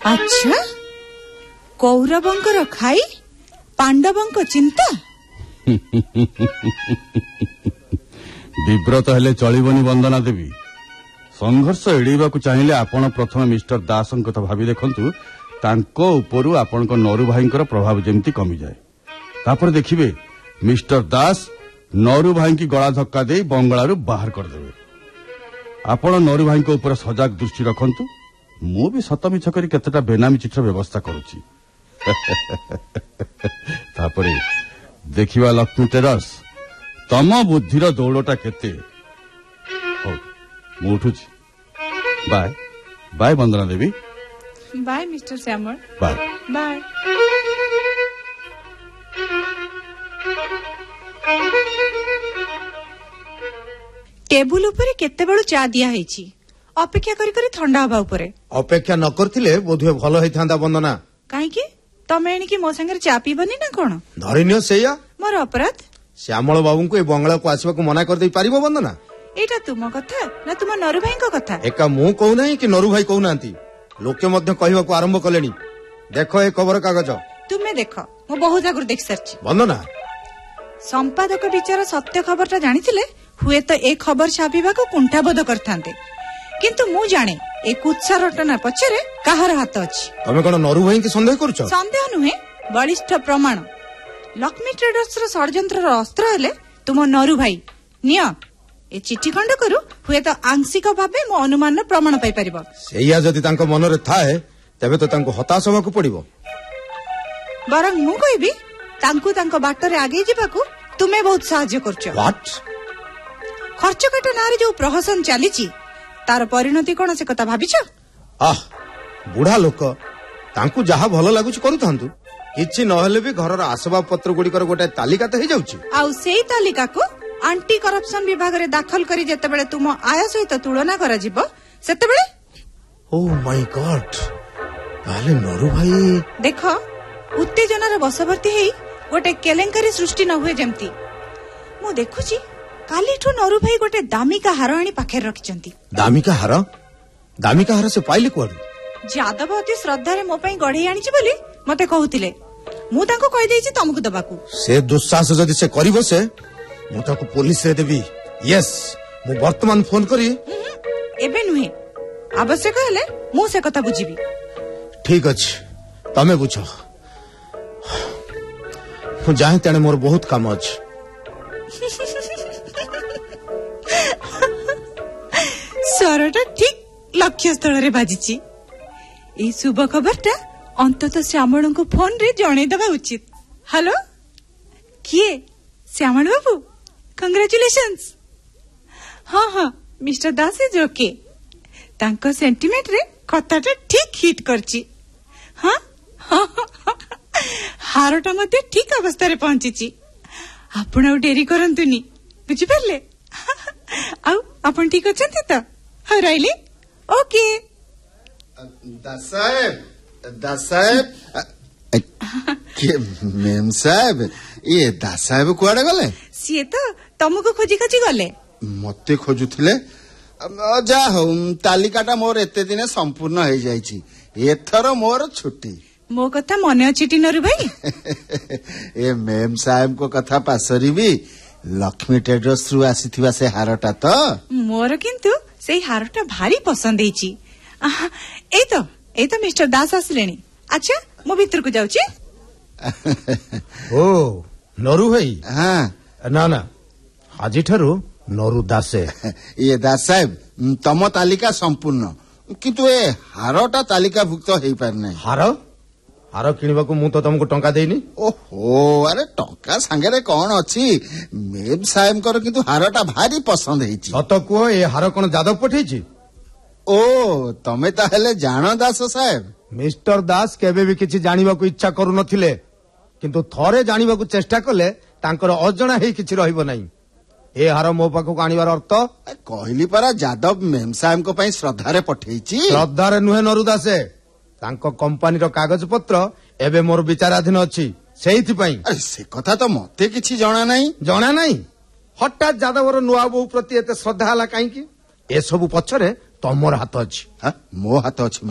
अच्छा कौरवंकर खाई पांडवंक चिंता विव्रत हेले चलिबनी वंदना देवी। संघर्ष एड़ेबा चाहिए आपण प्रथम मिस्टर दास कथा भावी देखंतु तांको उपरु आपणक नरू भाईंकर प्रभाव जेमती कमी जाए। तापर देखिबे मिस्टर दास नरू भाई की गला धक्का दे बंगलारू बाहर करदेवे। आपण नरू भाई ऊपर सजाग दृष्टि रखंतु। मु भी सत मिछ करी केतेटा बेनामी चिठर व्यवस्था करूची। तापरे देखिबा लक्ष्मी टेरस तम बुद्धिर दौड़टा केते। हो मु उठुची। बाय बाय वंदना देवी। Bye mister Shyamal. Bye bye. Table उपरे केते बेलु चा दिया हेची। अपेक्षा करी करी ठंडा हवा उपरे। अपेक्षा न करथिले बोधुए भलो हेथांदा वंदना। काहे की तमे एणी की मो संगे चा पीबनी ना कोन? धरिनियो सेया मोर अपराध। श्यामल बाबू को ए बंगला को आसवा को मना कर दे पारिबो वंदना? एटा तुम कथा ना तुम नरू भाई को कथा? एका मु कहू नाही कि नरू भाई कहू नांती। लोके मध्य कहवा को आरंभ कलेनी। देखो ए खबर कागज। तुमे देखो मो बहुत आगुर देख सरची। वंदना संपादक विचार सत्य खबरटा जानिथिले हुए तो ए खबर छापिबा को कुंठाबोध करथांते। किंतु मु जाने ए कुत्सा रटना पछरे काहर हाथ अछि। तमे कोन नरू भाई के संदेह करछो? संदेह नुहे बलिष्ठ प्रमाण। लक्ष्मी ट्रेडर्स रो षडयंत्र रो अस्त्र हेले तुम नरू भाई। निया ए चिठी खंड करू हुए तो आंशिक भाबे मो अनुमान रो प्रमाण पाई परिबो। सेया जदी तांको मन रे थाए तबे तो तांको हताश होबा को पड़िबो। बरं मु कहबी तांको तांको बाटरे आगे जिबाकू तुमे बहुत सहाय्य करछो। व्हाट? खर्च काट नारे जो प्रहसन चलीची तार परिणति कोन से कथा भाबिछ? आह बुढ़ा लोक तांको जहा भलो लागुच करूथांतु। किछि नहले भी घरर आसबाब पत्र गुडीकर गोटे तालिका त हे जाउची। आउ सेही तालिका को एंटी करप्शन विभाग रे दाखल करी जेते बेले तुम आय सहित तुलना करा जिवो सेते बेले ओ माय गॉड ताले नरू भाई देखो उत्तेजनार बसवर्ती हेई गोटे केलेंकारी सृष्टि न हुए जेमती। मु देखुची कालीठू नरू भाई गोटे दामिका हार आनी पाखे रखिचंती। दामिका हार? दामिका हार से पाइले कोड? जादव अति श्रद्धा रे मो पई गढी आनीची बोली मते कहउतिले। मु तांको कहि देइची तमकु दबाकू। से दुस्साहस जदी से करिवो से मु ताको पुलिस रे देबी। यस मु वर्तमान फोन करी। एबे नुहे आवश्यक हेले मु से कथा बुझिबी। ठीक अछि तमे बुझो। मु जाहे तने मोर बहुत काम अछि। सरटा ठीक लक्ष्य स्थल रे बाजिची। ए शुभ खबरटा अंतत श्यामल को फोन रे जणे दबा उचित। हेलो किए श्यामल बाबू कांग्रेचुलेशंस। हाँ हाँ मिस्टर दास इज ओके। तांको सेंटिमेंट रे कथाटा ठीक हिट करची। हाँ हारटा मध्य ठीक अवस्था रे पहुंचीची। आपण आ डेरी करंतुनी बुझी परले। आउ आपण ठीक अछंती त? हां राइले ओके। दास साहेब के मेम साहेब ये दास साहेब कुआडे गले? सिए तो तुमको खोजी खोजी गले। मते खोजुथिले। जा हो तालिकाटा मोर एते दिने संपूर्ण हो जाईची। एथर मोर छुट्टी। मो कथा मने अछि नरू भाई? ए मेम साहेब को कथा पासरी भी लक्ष्मी ट्रेडर्स रु आसीथिबा से हारटा तो मोर किंतु सेही हारटा भारी पसंद हेची। ए तो मिस्टर दास आसलेनी। अच्छा मो भीतर को जाउची। ओ नरू भाई? हां ना ना आजि ठरू नरू दासे। ये दास साहेब तम तालिका संपूर्ण किंतु ए हारटा तालिका भुक्त हेई पार नै। हार किणवा को मु तो तुमको टंका देनी। ओहो अरे टंका संगे कौन अच्छी मेम साहेब कर किंतु हारटा भारी पसंद हेची। सत को ए हार कोन जादव पठेची? ओ तमे ताहेले जानो दास साहेब? मिस्टर दास केबे भी किछि जानिबा को इच्छा करू नथिले किंतु थरे जानिबा को चेष्टा कले तांकर अजणा हे किछि रहइबो नाही। ए हार मो पाखो आनिबार अर्थ कहली परा जादव मेम साहेब को पई श्रद्धा रे पठेची। श्रद्धा रे नुहे नरू दासे तांको कंपनी रो कागज पत्र एबे मोर विचाराधीन अछि सेहिथि पई। अरे से कथा तो मते किछि जणा नाही। हठात जादवर नुआ बहु प्रति एते श्रद्धा हला काई की? ए सब पछरे तमर हाथ अछि। मो हाथ अछि